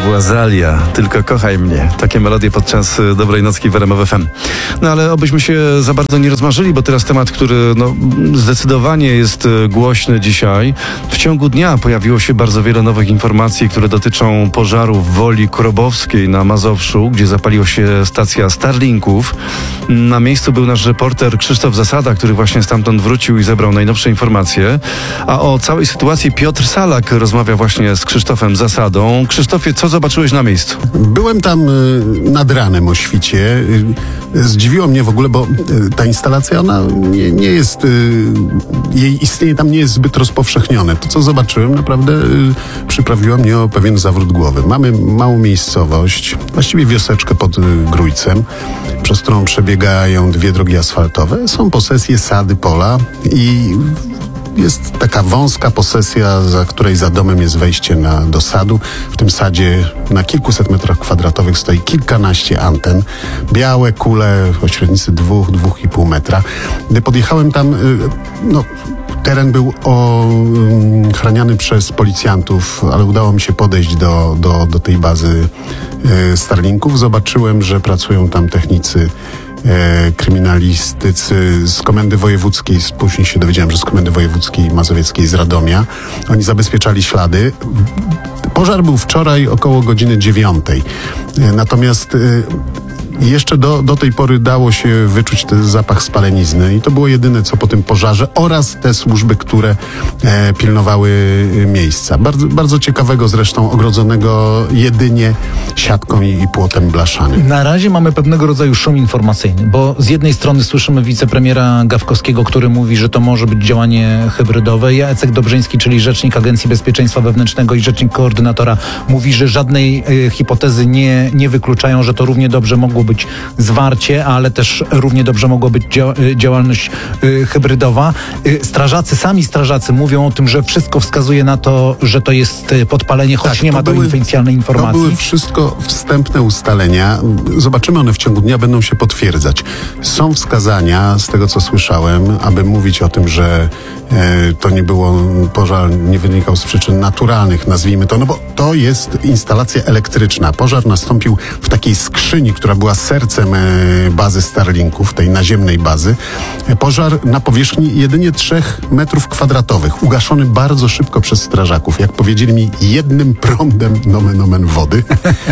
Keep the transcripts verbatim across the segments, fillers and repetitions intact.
była Zalia, tylko kochaj mnie. Takie melodie podczas Dobrej Nocki w R M F F M. No ale obyśmy się za bardzo nie rozmarzyli, bo teraz temat, który no, zdecydowanie jest głośny dzisiaj. W ciągu dnia pojawiło się bardzo wiele nowych informacji, które dotyczą pożaru w Woli Krobowskiej na Mazowszu, gdzie zapaliła się stacja Starlinków. Na miejscu był nasz reporter Krzysztof Zasada, który właśnie stamtąd wrócił i zebrał najnowsze informacje. A o całej sytuacji Piotr Salak rozmawia właśnie z Krzysztofem Zasadą. Krzysztofie, co zobaczyłeś na miejscu? Byłem tam nad ranem o świcie. Zdziwiło mnie w ogóle, bo ta instalacja, ona nie, nie jest, jej istnienie tam nie jest zbyt rozpowszechnione. To, co zobaczyłem, naprawdę przyprawiło mnie o pewien zawrót głowy. Mamy małą miejscowość, właściwie wioseczkę pod Grójcem, przez którą przebiegają dwie drogi asfaltowe. Są posesje, sady, pola i jest taka wąska posesja, za której za domem jest wejście na, do sadu. W tym sadzie na kilkuset metrach kwadratowych stoi kilkanaście anten. Białe kule o średnicy dwóch, dwóch i pół metra. Gdy podjechałem tam, no, teren był o, um, chraniany przez policjantów, ale udało mi się podejść do, do, do tej bazy e, Starlinków. Zobaczyłem, że pracują tam technicy E, kryminalistycy z Komendy Wojewódzkiej, później się dowiedziałem, że z Komendy Wojewódzkiej Mazowieckiej z Radomia. Oni zabezpieczali ślady. Pożar był wczoraj około godziny dziewiątej. E, natomiast e, jeszcze do, do tej pory dało się wyczuć ten zapach spalenizny i to było jedyne, co po tym pożarze oraz te służby, które e, pilnowały miejsca. Bardzo, bardzo ciekawego zresztą, ogrodzonego jedynie siatką i, i płotem blaszanym. Na razie mamy pewnego rodzaju szum informacyjny, bo z jednej strony słyszymy wicepremiera Gawkowskiego, który mówi, że to może być działanie hybrydowe. Jacek Dobrzyński, czyli rzecznik Agencji Bezpieczeństwa Wewnętrznego i rzecznik koordynatora, mówi, że żadnej y, hipotezy nie, nie wykluczają, że to równie dobrze mogło być zwarcie, ale też równie dobrze mogła być dzia- działalność y, hybrydowa. Y, strażacy, sami strażacy mówią o tym, że wszystko wskazuje na to, że to jest y, podpalenie, choć tak, nie ma do oficjalnej informacji. To były wszystko wstępne ustalenia. Zobaczymy, one w ciągu dnia będą się potwierdzać. Są wskazania, z tego co słyszałem, aby mówić o tym, że e, to nie było, pożar nie wynikał z przyczyn naturalnych, nazwijmy to, no bo to jest instalacja elektryczna. Pożar nastąpił w takiej skrzyni, która była sercem e, bazy Starlinków, tej naziemnej bazy. E, pożar na powierzchni jedynie trzech metrów kwadratowych, ugaszony bardzo szybko przez strażaków. Jak powiedzieli mi, jednym prądem, nomen omen, wody.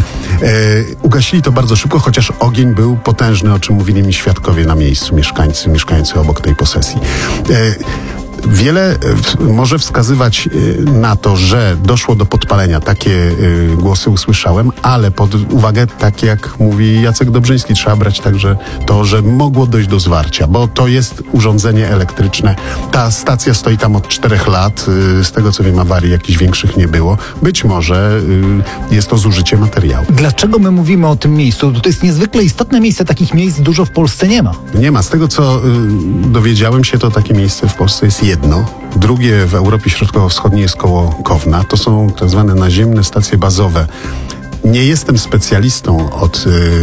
E, ugasili to bardzo szybko, chociaż ogień był potężny, o czym mówili mi świadkowie na miejscu, mieszkańcy, mieszkańcy obok tej posesji. E, Wiele może wskazywać na to, że doszło do podpalenia. Takie głosy usłyszałem, ale pod uwagę, tak jak mówi Jacek Dobrzyński, trzeba brać także to, że mogło dojść do zwarcia, bo to jest urządzenie elektryczne. Ta stacja stoi tam od czterech lat. Z tego co wiem, awarii jakichś większych nie było. Być może jest to zużycie materiału. Dlaczego my mówimy o tym miejscu? To jest niezwykle istotne miejsce. Takich miejsc dużo w Polsce nie ma. Nie ma. Z tego co dowiedziałem się, to takie miejsce w Polsce jest jedno. Drugie w Europie Środkowo-Wschodniej jest koło Kowna. To są tak zwane naziemne stacje bazowe. Nie jestem specjalistą od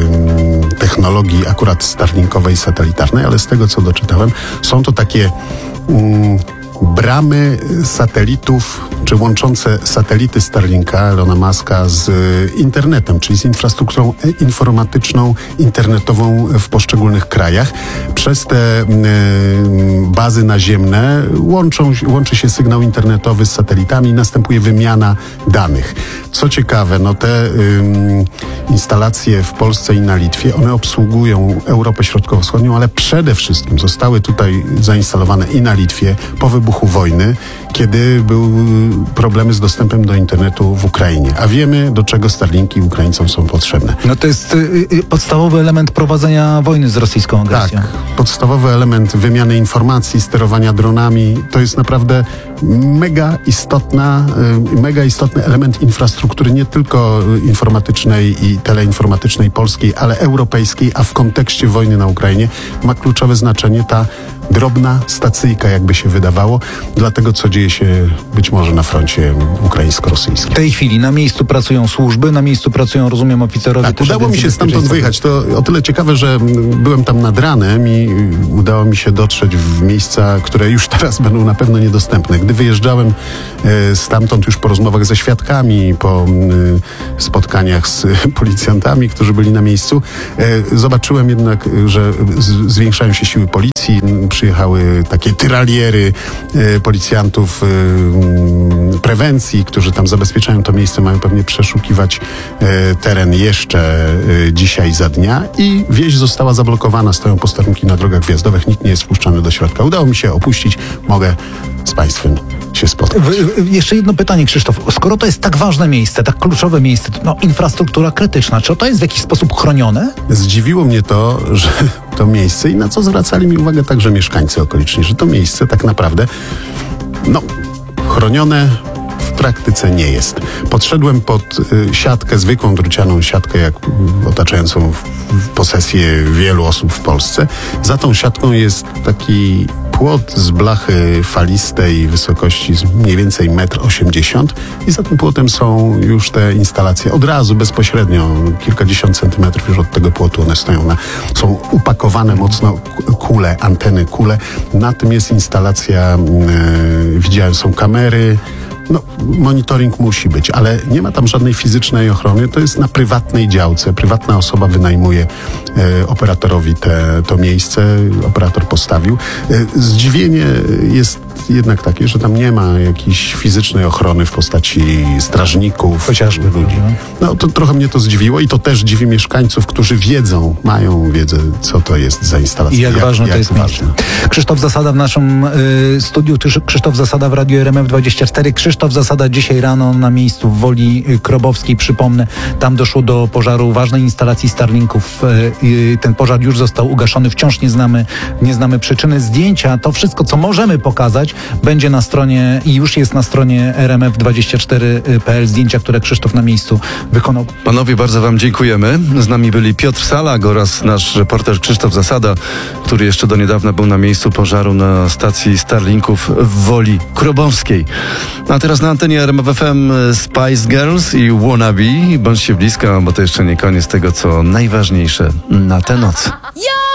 y, technologii akurat starlinkowej, satelitarnej, ale z tego co doczytałem, są to takie y, bramy satelitów, czy łączące satelity Starlinka, Elona Muska z internetem, czyli z infrastrukturą informatyczną, internetową w poszczególnych krajach. Przez te y, bazy naziemne łączą, łączy się sygnał internetowy z satelitami i następuje wymiana danych. Co ciekawe, no te y, instalacje w Polsce i na Litwie, one obsługują Europę Środkowo-Wschodnią, ale przede wszystkim zostały tutaj zainstalowane i na Litwie po wybuchu wojny, kiedy były problemy z dostępem do internetu w Ukrainie. A wiemy, do czego Starlinki Ukraińcom są potrzebne. No to jest y, y, podstawowy element prowadzenia wojny z rosyjską agresją. Tak, podstawowy element wymiany informacji, sterowania dronami. To jest naprawdę mega istotna, y, mega istotny element infrastruktury, nie tylko informatycznej i teleinformatycznej polskiej, ale europejskiej, a w kontekście wojny na Ukrainie ma kluczowe znaczenie ta drobna stacyjka, jakby się wydawało, dla tego, co dzieje się być może na froncie ukraińsko-rosyjskim. W tej chwili na miejscu pracują służby, na miejscu pracują, rozumiem, oficerowie. Tak, udało mi się stamtąd wyjechać. To o tyle ciekawe, że byłem tam nad ranem i udało mi się dotrzeć w miejsca, które już teraz będą na pewno niedostępne. Gdy wyjeżdżałem e, stamtąd już po rozmowach ze świadkami, po e, spotkaniach z policjantami, którzy byli na miejscu, e, zobaczyłem jednak, że z, zwiększają się siły policji. Przyjechały takie tyraliery e, policjantów e, prewencji, którzy tam zabezpieczają to miejsce, mają pewnie przeszukiwać e, teren jeszcze e, dzisiaj za dnia i wieś została zablokowana, stoją posterunki na drogach wjazdowych, nikt nie jest wpuszczany do środka. Udało mi się opuścić, mogę z Państwem się spotkać. W, w, jeszcze jedno pytanie, Krzysztof. Skoro to jest tak ważne miejsce, tak kluczowe miejsce, no infrastruktura krytyczna, czy to jest w jakiś sposób chronione? Zdziwiło mnie to, że to miejsce i na co zwracali mi uwagę także mieszkańcy okoliczni, że to miejsce tak naprawdę no, chronione w praktyce nie jest. Podszedłem pod y, siatkę, zwykłą drucianą siatkę, jak y, otaczającą w, w posesję wielu osób w Polsce. Za tą siatką jest taki płot z blachy falistej wysokości z mniej więcej metr osiemdziesiąt i za tym płotem są już te instalacje. Od razu, bezpośrednio, kilkadziesiąt centymetrów już od tego płotu one stoją. Na, są upakowane mocno kule, anteny, kule. Na tym jest instalacja, y, widziałem, są kamery. No, monitoring musi być, ale nie ma tam żadnej fizycznej ochrony. To jest na prywatnej działce. Prywatna osoba wynajmuje e, operatorowi te, to miejsce. Operator postawił. E, zdziwienie jest jednak takie, że tam nie ma jakiejś fizycznej ochrony w postaci strażników, Chociażby ludzi. no. No to trochę mnie to zdziwiło i to też dziwi mieszkańców, którzy wiedzą, mają wiedzę, co to jest za instalacja. I jak, jak ważne to jest ważne. miejsce. Krzysztof Zasada w naszym y, studiu, Krzysztof Zasada w Radiu R M F dwadzieścia cztery. Krzysztof Zasada dzisiaj rano na miejscu w Woli Krobowskiej. Przypomnę, tam doszło do pożaru ważnej instalacji Starlinków. Y, y, ten pożar już został ugaszony. Wciąż nie znamy, nie znamy przyczyny. Zdjęcia, to wszystko, co możemy pokazać, będzie na stronie i już jest na stronie R M F dwadzieścia cztery kropka p l. Zdjęcia, które Krzysztof na miejscu wykonał. Panowie, bardzo wam dziękujemy. Z nami byli Piotr Salak oraz nasz reporter Krzysztof Zasada, który jeszcze do niedawna był na miejscu pożaru na stacji Starlinków w Woli Krobowskiej. A teraz na antenie R M F F M Spice Girls i Wannabe. Bądźcie blisko, bo to jeszcze nie koniec tego, co najważniejsze na tę noc.